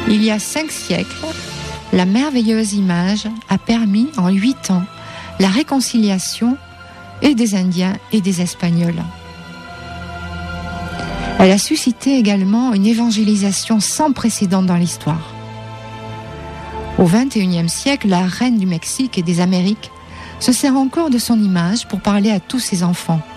Il y a 5 siècles, la merveilleuse image a permis en 8 ans la réconciliation et des Indiens et des Espagnols. Elle a suscité également une évangélisation sans précédent dans l'histoire. Au XXIe siècle, la reine du Mexique et des Amériques se sert encore de son image pour parler à tous ses enfants.